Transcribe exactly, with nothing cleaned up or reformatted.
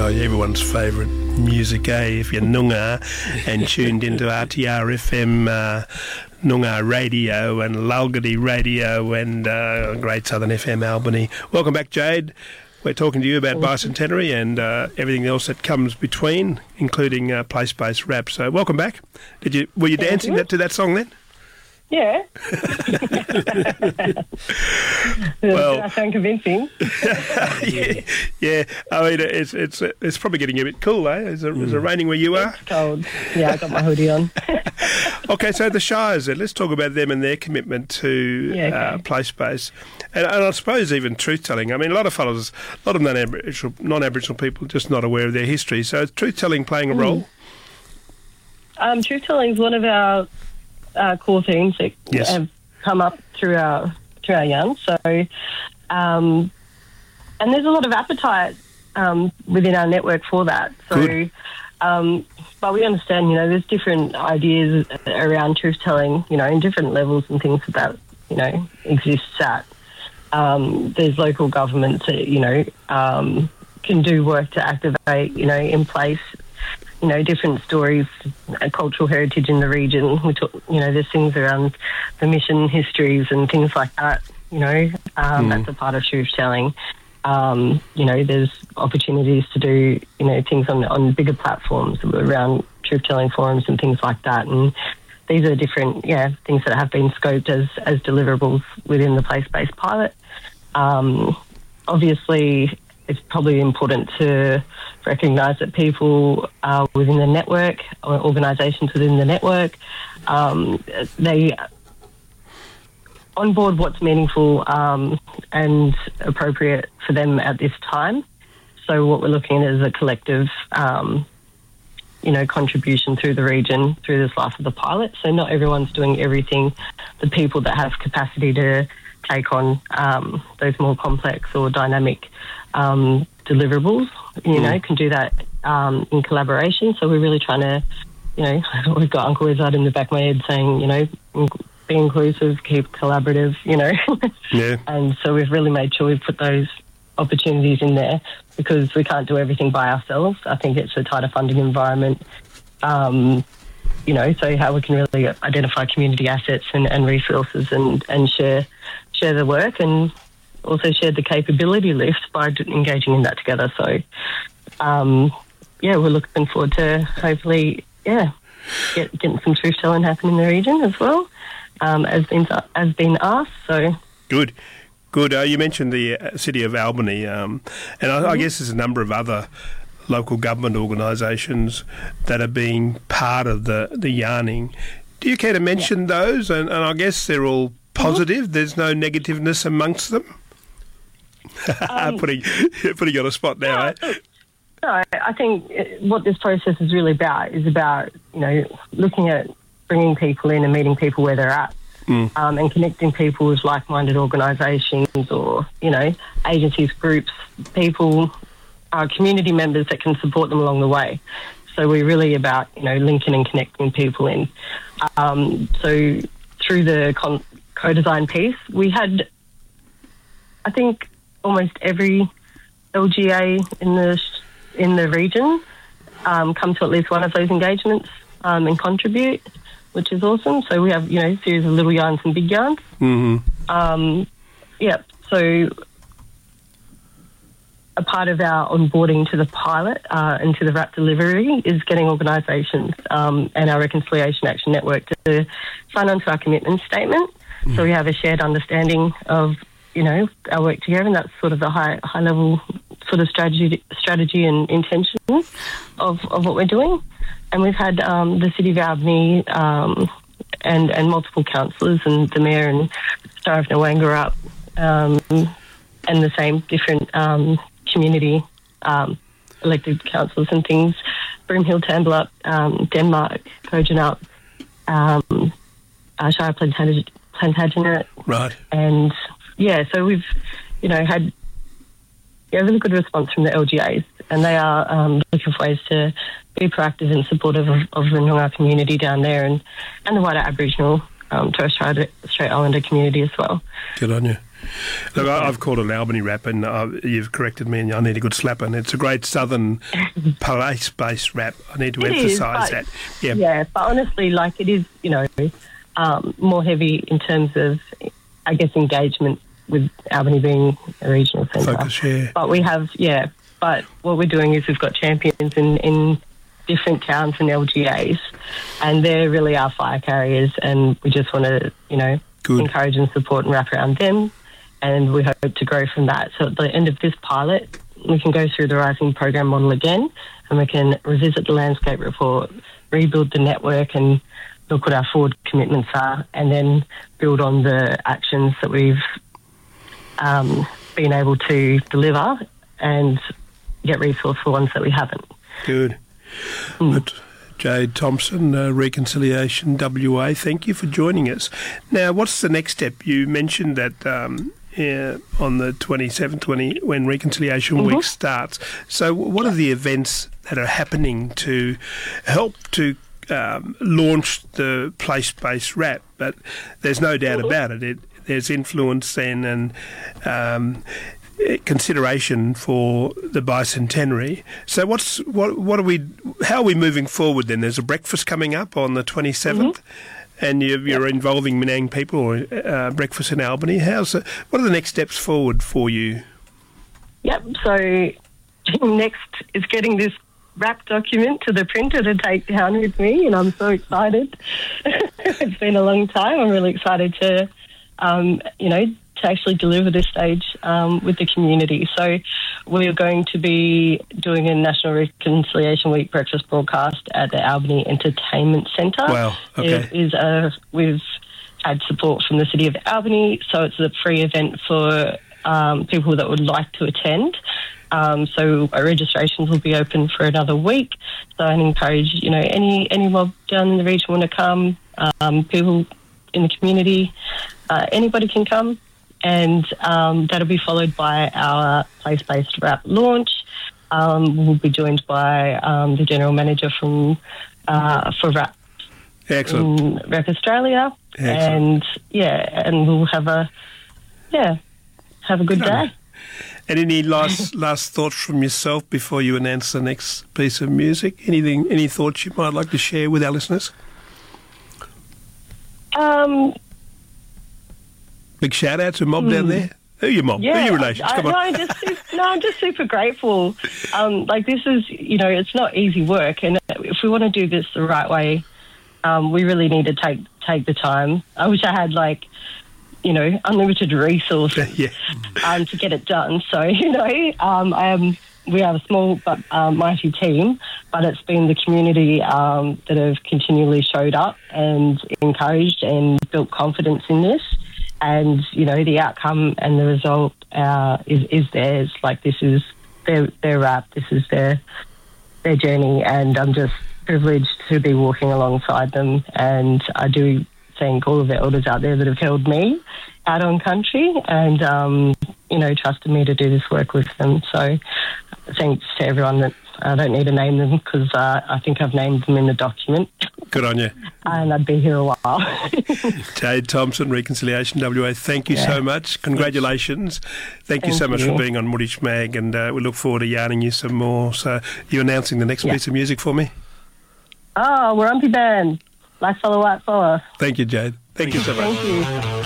Oh, everyone's favourite music, eh? If you're Noongar and tuned into R T R F M, uh, Noongar Radio and Lalgadi Radio and uh, Great Southern F M Albany. Welcome back, Jade. We're talking to you about Bicentenary and uh, everything else that comes between, including uh, place-based rap. So welcome back. Did you were you Thank dancing you. That, to that song then? Yeah. Well, I sound convincing. yeah, yeah. I mean, it's it's it's probably getting a bit cool, eh? Is it, mm. is it raining where you are? It's cold. Yeah, I got my hoodie on. Okay, so the Shires then. Let's talk about them and their commitment to Yeah, okay. uh, place-based, and, and I suppose even truth-telling. I mean, a lot of fellas, a lot of non-Aboriginal, non-Aboriginal people just not aware of their history. So is truth-telling playing a Mm. role? Um, truth telling is one of our uh, core themes that Yes. have come up through our through our young. So, um, and there's a lot of appetite um, within our network for that. So, Good. um, but we understand, you know, there's different ideas around truth telling, you know, in different levels and things that that you know exists at. Um, there's local governments that you know um, can do work to activate, you know, in place. You know, different stories, uh, cultural heritage in the region. We talk, you know, there's things around the mission histories and things like that. You know, um, Mm. that's a part of truth telling. Um, you know, there's opportunities to do, you know, things on on bigger platforms around truth telling forums and things like that. And these are different, yeah, things that have been scoped as as deliverables within the place-based pilot. Um, obviously, it's probably important to recognise that people uh, within the network or organisations within the network, um, they onboard what's meaningful um, and appropriate for them at this time. So what we're looking at is a collective, um, you know, contribution through the region through this life of the pilot. So not everyone's doing everything. The people that have capacity to take on um, those more complex or dynamic um, deliverables, you know, can do that um, in collaboration. So we're really trying to, you know, we've got Uncle Izzard in the back of my head saying, you know, be inclusive, keep collaborative, you know. Yeah. And so we've really made sure we've put those opportunities in there because we can't do everything by ourselves. I think it's a tighter funding environment, um, you know, so how we can really identify community assets and, and resources and, and share share the work and also share the capability lift by d- engaging in that together. So, um, yeah, we're looking forward to hopefully, yeah, get, getting some truth telling happen in the region as well, um, as been as been asked. So Good. Good. Uh, you mentioned the uh, City of Albany, um, and I, Mm-hmm. I guess there's a number of other local government organisations that are being part of the, the yarning. Do you care to mention yeah. those? And, and I guess they're all positive. Mm-hmm. There's no negativeness amongst them. Um, putting putting you on a spot now, no, eh? No, I think what this process is really about is about, you know, looking at bringing people in and meeting people where they're at. Mm. Um, and connecting people with like-minded organisations or, you know, agencies, groups, people, uh, community members that can support them along the way. So we're really about, you know, linking and connecting people in. Um, so through the con- co-design piece, we had, I think, almost every L G A in the in the region um, come to at least one of those engagements um, and contribute, which is awesome. So we have, you know, a series of little yarns and big yarns. Mm-hmm. Um, yeah, so a part of our onboarding to the pilot uh, and to the R A P delivery is getting organisations um, and our Reconciliation Action Network to sign on to our commitment statement. Mm. So we have a shared understanding of, you know, our work together, and that's sort of the high high level sort of strategy strategy and intention of, of what we're doing. And we've had um, the City of Albany um, and, and multiple councillors and the Mayor and Star of Nowanga up um, and the same different um, community um, elected councillors and things, Broomhill, Tambler, um, Denmark, Kojonup, um, uh, Shire Plantagenet, Plantagenet. Right. And, yeah, so we've, you know, had a really good response from the L G As, and they are um, looking for ways to be proactive and supportive of, of the Noongar community down there and, and the wider Aboriginal um, Torres Strait Islander community as well. Good on you. Look, I, I've called it an Albany rap, and uh, you've corrected me, and I need a good slap, and it's a great southern place-based rap. I need to It is, emphasise but- that. Yeah. Yeah, but honestly, like it is, you know, um, more heavy in terms of, I guess, engagement with Albany being a regional centre. Focus, yeah. But we have, yeah, but what we're doing is we've got champions in, in different towns and L G As, and they're really our fire carriers, and we just want to, you know, Good. encourage and support and wrap around them, and we hope to grow from that. So at the end of this pilot, we can go through the Rising program model again, and we can revisit the landscape report, rebuild the network, and look what our forward commitments are, and then build on the actions that we've um, been able to deliver and get resource for ones that we haven't. Good. Mm. But Jade Thompson, uh, Reconciliation W A, thank you for joining us. Now, what's the next step? You mentioned that um, yeah, on the twenty-seventh, twenty, when Reconciliation Mm-hmm. Week starts. So what are the events that are happening to help to um, launch the place-based rap? But there's no doubt Mm-hmm. about it. it. There's influence then and um, consideration for the bicentenary. So what's what what are we how are we moving forward then? There's a breakfast coming up on the twenty-seventh, Mm-hmm. and you're, you're involving Menang people, or uh, breakfast in Albany. How's the, what are the next steps forward for you? Yep, so next is getting this rap document to the printer to take down with me, and I'm so excited. It's been a long time. I'm really excited to, um, you know, to actually deliver this stage um, with the community. So we're going to be doing a National Reconciliation Week breakfast broadcast at the Albany Entertainment Centre. Wow, okay. It is a, we've had support from the City of Albany, so it's a free event for um, people that would like to attend. Um, so our registrations will be open for another week. So I encourage, you know, any any mob down in the region want to come, um, people in the community, uh, anybody can come. And um, that'll be followed by our place-based rap launch. Um, we'll be joined by um, the general manager from uh, for rap Excellent. in Rap Australia, Excellent. and yeah, and we'll have a yeah have a good Good on day. And any last last thoughts from yourself before you announce the next piece of music? Anything, any thoughts you might like to share with our listeners? Um, Big shout out to Mob down there. Who are your Mob? Who are Yeah, your relations? I, Come no, on. I'm just su- no, I'm just super grateful. Um, like this is, you know, it's not easy work, and if we want to do this the right way, um, we really need to take take the time. I wish I had like, you know, unlimited resources Yeah. um, to get it done. So you know, um, I am. We have a small but um, mighty team, but it's been the community um, that have continually showed up and encouraged and built confidence in this. And, you know, the outcome and the result uh, is, is theirs. Like, this is their, their rap, this is their their journey, and I'm just privileged to be walking alongside them. And I do thank all of the elders out there that have held me out on country and, um, you know, trusted me to do this work with them. So thanks to everyone that I don't need to name them because uh, I think I've named them in the document. Good on you. And I'd be here a while. Jade Thompson, Reconciliation W A, thank you Yeah. so much. Congratulations. Thank you Thank so much you. for being on Moorish Mag, and uh, we look forward to yarning you some more. So you announcing the next Yeah. piece of music for me? Oh, we're Rumpy Band. Black fella, white fella. Thank you, Jade. Thank you so much. Thank you.